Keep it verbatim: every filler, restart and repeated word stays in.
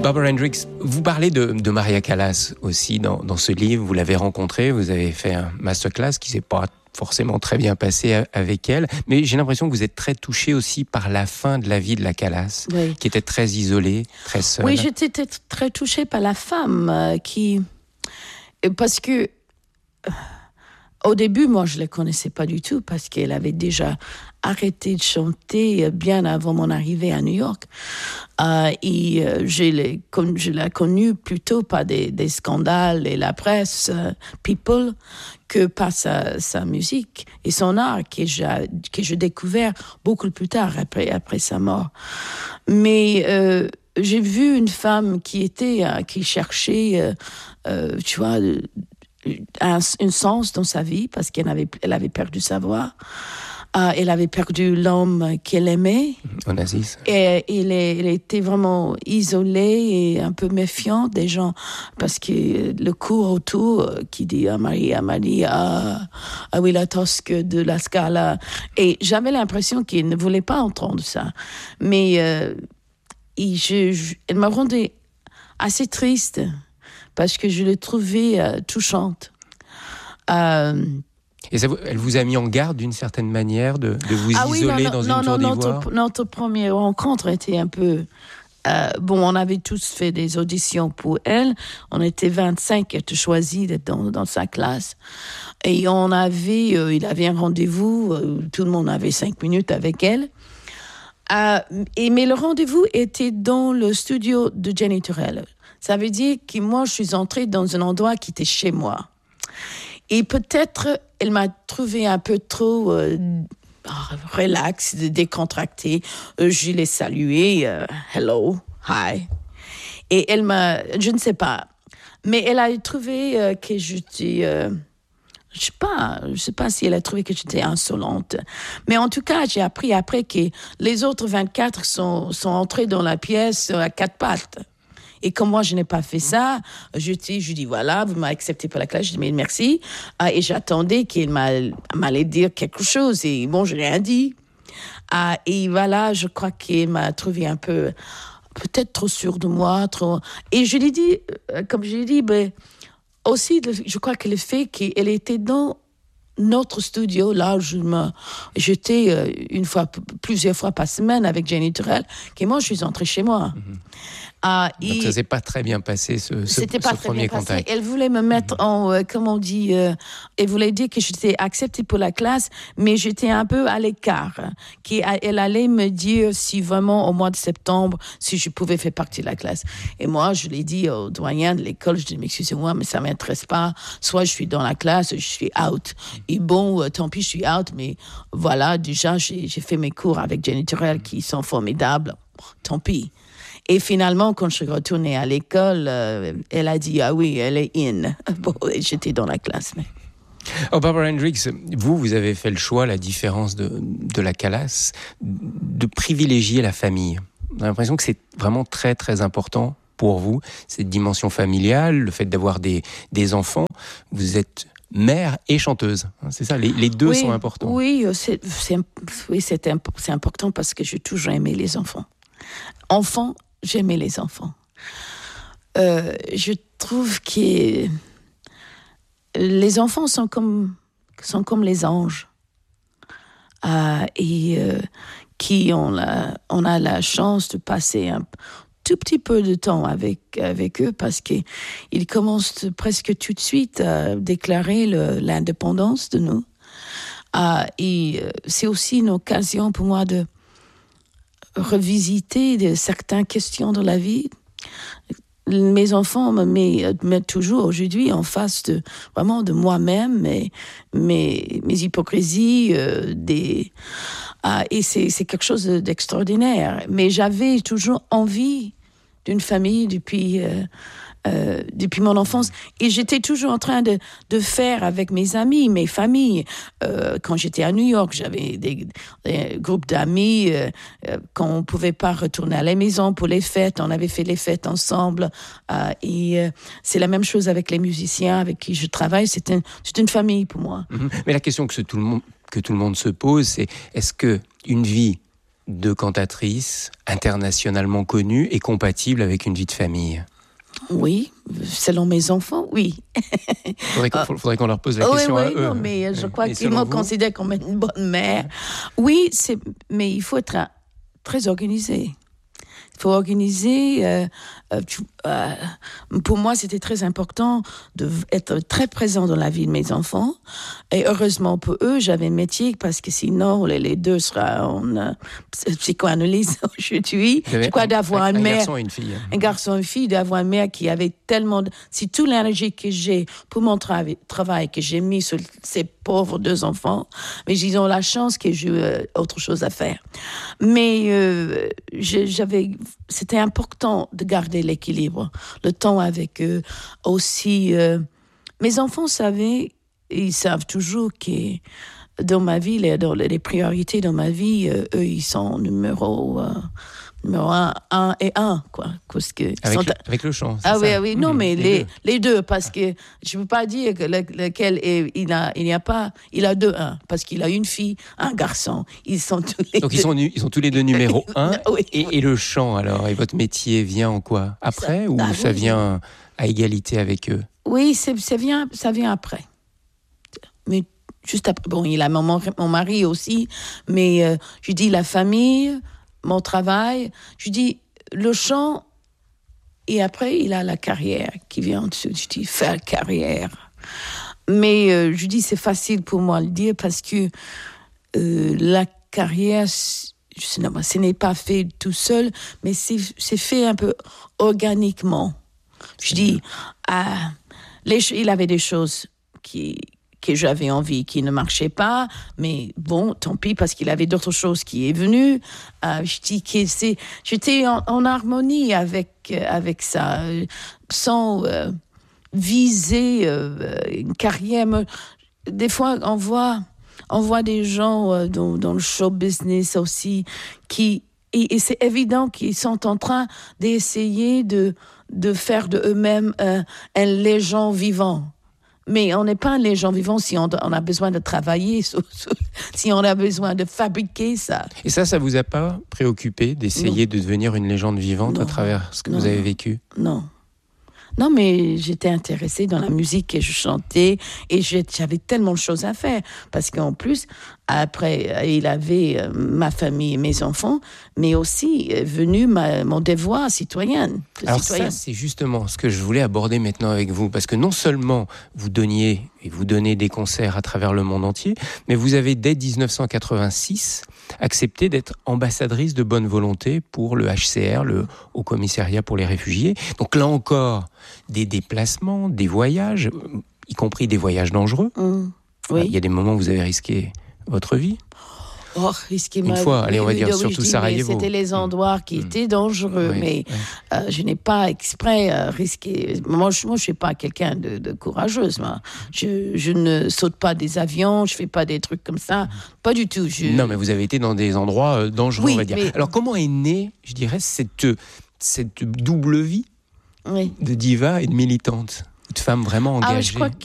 Barbara Hendricks, vous parlez de, de Maria Callas aussi dans, dans ce livre. Vous l'avez rencontrée, vous avez fait un masterclass qui s'est pas forcément très bien passé avec elle, mais j'ai l'impression que vous êtes très touché aussi par la fin de la vie de la Callas, oui. qui était très isolée, très seule. Oui, j'étais très touchée par la femme euh, qui... Parce que... Au début, moi, je ne la connaissais pas du tout parce qu'elle avait déjà arrêté de chanter bien avant mon arrivée à New York. Euh, et euh, je, l'ai, je l'ai connue plutôt par des, des scandales et la presse, euh, People, que par sa, sa musique et son art que j'ai, que j'ai découvert beaucoup plus tard, après, après sa mort. Mais euh, j'ai vu une femme qui était, euh, qui cherchait, euh, euh, tu vois, un, un sens dans sa vie parce qu'elle avait, elle avait perdu sa voix. Euh, elle avait perdu l'homme qu'elle aimait. Onassis. Et elle, elle était vraiment isolée et un peu méfiante des gens parce que le cours autour qui dit à Maria, Maria, ah, ah oui, la tosque de la Scala. Et j'avais l'impression qu'elle ne voulait pas entendre ça. Mais euh, et je, je, elle m'a rendue assez triste parce que je l'ai trouvée euh, touchante. Euh, Et ça, elle vous a mis en garde d'une certaine manière de, de vous ah isoler oui, non, dans non, une non, tour non, d'ivoire notre, notre première rencontre était un peu... Euh, bon, on avait tous fait des auditions pour elle. On était vingt-cinq à être choisis dans, dans sa classe. Et on avait... Euh, il avait un rendez-vous. Euh, tout le monde avait cinq minutes avec elle. Euh, et, mais le rendez-vous était dans le studio de Jenny Turrell. Ça veut dire que moi, je suis entrée dans un endroit qui était chez moi. Et peut-être, elle m'a trouvé un peu trop euh, relax, décontractée. Euh, je l'ai saluée, euh, hello, hi. Et elle m'a, je ne sais pas, mais elle a trouvé euh, que j'étais, euh, je sais pas, je sais pas si elle a trouvé que j'étais insolente. Mais en tout cas, j'ai appris après que les autres vingt-quatre sont, sont entrés dans la pièce à quatre pattes. Et comme moi, je n'ai pas fait ça, je, je dis, voilà, vous m'avez accepté pour la classe, je dis, mais merci. Euh, et j'attendais qu'il m'allait dire quelque chose. Et bon, je n'ai rien dit. Euh, et voilà, je crois qu'il m'a trouvé un peu, peut-être trop sûre de moi. Trop... Et je lui ai dit, comme je l'ai dit, ben, aussi, je crois que le fait qu'elle était dans notre studio, là, je me, j'étais une fois, plusieurs fois par semaine avec Jenny Turrell, et moi, je suis entrée chez moi. Mm-hmm. Ah, Donc ça ne s'est pas très bien passé, ce, ce, C'était pas ce très premier bien contact. Passé. Elle voulait me mettre en, euh, comment on dit, euh, elle voulait dire que j'étais acceptée pour la classe, mais j'étais un peu à l'écart. Qui, elle allait me dire si vraiment au mois de septembre, si je pouvais faire partie de la classe. Et moi, je l'ai dit au doyen de l'école, je dis, mais excusez-moi, mais ça ne m'intéresse pas. Soit je suis dans la classe, je suis out. Et bon, euh, tant pis, je suis out, mais voilà, déjà, j'ai, j'ai fait mes cours avec Jenny Turrell qui sont formidables. Tant pis. Et finalement, quand je suis retournée à l'école, euh, elle a dit, ah oui, elle est in. Bon, et j'étais dans la classe. Mais... Oh, Barbara Hendricks, vous, vous avez fait le choix, la différence de, de la Callas, de privilégier la famille. J'ai l'impression que c'est vraiment très, très important pour vous, cette dimension familiale, le fait d'avoir des, des enfants. Vous êtes mère et chanteuse, c'est ça, les, les deux oui, sont importants. Oui, c'est, c'est, oui c'est, imp- c'est important parce que j'ai toujours aimé les enfants. Enfant, j'aimais les enfants. Euh, je trouve que les enfants sont comme, sont comme les anges. Euh, et euh, qui ont la, on a la chance de passer un tout petit peu de temps avec, avec eux parce qu'ils commencent presque tout de suite à déclarer le, l'indépendance de nous. Euh, et c'est aussi une occasion pour moi de revisiter de certaines questions de la vie. Mes enfants me mettent, mettent toujours aujourd'hui en face de vraiment de moi-même, mes, mes, mes hypocrisies, euh, des, euh, et c'est, c'est quelque chose d'extraordinaire. Mais j'avais toujours envie d'une famille depuis, euh, euh, depuis mon enfance. Et j'étais toujours en train de, de faire avec mes amis, mes familles. Euh, quand j'étais à New York, j'avais des, des groupes d'amis. Euh, quand on ne pouvait pas retourner à la maison pour les fêtes, on avait fait les fêtes ensemble. Euh, et euh, c'est la même chose avec les musiciens avec qui je travaille. C'est, un, c'est une famille pour moi. Mais la question que tout le monde, que tout le monde se pose, c'est est-ce qu'une vie de cantatrice internationalement connue et compatible avec une vie de famille? Oui, selon mes enfants, oui. Il faudrait, qu'on, faudrait qu'on leur pose la oui, question oui, à eux. Non, mais je crois et qu'ils me vous? considèrent comme une bonne mère. Oui, c'est, mais il faut être très organisé. Il faut organiser. Euh, euh, pour moi, c'était très important d'être très présent dans la vie de mes enfants. Et heureusement pour eux, j'avais un métier parce que sinon, les, les deux seraient en euh, psychoanalyse aujourd'hui. Je crois d'avoir un, une un mère, garçon et une fille. Un garçon et une fille, d'avoir une mère qui avait tellement... De, si toute l'énergie que j'ai pour mon tra- travail, que j'ai mis sur ces pauvres deux enfants, mais ils ont la chance que j'ai euh, autre chose à faire. Mais euh, j'avais... C'était important de garder l'équilibre, le temps avec eux. Aussi, euh, mes enfants savaient, ils savent toujours que dans ma vie, les, dans les priorités dans ma vie, euh, eux, ils sont numéro, euh, numéro un, un et un, quoi. Parce que avec, sont... le, avec le chant, c'est ah ça? oui, oui, non, mmh, mais les, les, deux. les deux, parce que je ne peux pas dire que le, lequel est, il a, il n'y a pas, il a deux un, parce qu'il a une fille, un garçon. Ils sont tous les Donc deux. ils sont, ils sont tous les deux numéro un. Oui. et, et le chant, alors, et votre métier vient en quoi? Après, ça, ou ah, ça oui. vient à égalité avec eux? Oui, c'est, ça, vient, ça vient après. Mais juste après, bon, il a mon, mon mari aussi, mais euh, je dis la famille, mon travail, je dis le chant, et après il a la carrière qui vient en dessous. Je dis faire carrière. Mais euh, je dis c'est facile pour moi de le dire parce que euh, la carrière, je, non, ce n'est pas fait tout seul, mais c'est, c'est fait un peu organiquement. Je dis, ah, les, il avait des choses qui... que j'avais envie, qui ne marchait pas, mais bon, tant pis, parce qu'il avait d'autres choses qui est venues. Euh, je dis que c'est, j'étais en, en harmonie avec, euh, avec ça, euh, sans euh, viser euh, une carrière. Des fois, on voit, on voit des gens euh, dans, dans le show business aussi, qui, et, et c'est évident qu'ils sont en train d'essayer de, de faire de eux-mêmes euh, un légende vivant. Mais on n'est pas les gens vivants si on, on a besoin de travailler, si on a besoin de fabriquer ça. Et ça, ça vous a pas préoccupé d'essayer non. de devenir une légende vivante non. à travers ce que non. vous avez vécu? Non. Non, mais j'étais intéressée dans la musique et je chantais et j'avais tellement de choses à faire. Parce qu'en plus, après, il avait euh, ma famille et mes enfants, mais aussi est venu ma, mon devoir citoyenne. Alors citoyenne. ça, c'est justement ce que je voulais aborder maintenant avec vous. Parce que non seulement vous donniez et vous donnez des concerts à travers le monde entier, mais vous avez dès dix-neuf cent quatre-vingt-six accepté d'être ambassadrice de bonne volonté pour le H C R, le Haut Commissariat pour les réfugiés. Donc là encore, des déplacements, des voyages, y compris des voyages dangereux. Mmh, oui. Il y a des moments où vous avez risqué votre vie. Oh, risqué Une ma fois, vie. allez, on va oui, dire oui, surtout dis, Sarajevo. C'était les endroits qui mmh. étaient dangereux, oui, mais oui. Euh, je n'ai pas exprès euh, risqué. Moi, je ne suis pas quelqu'un de, de courageuse. Moi. Je, je ne saute pas des avions, je ne fais pas des trucs comme ça. Pas du tout. Je... Non, mais vous avez été dans des endroits euh, dangereux, oui, on va dire. Mais... Alors, comment est née, je dirais, cette, cette double vie oui. de diva et de militante, de femme vraiment engagée? Ah, je crois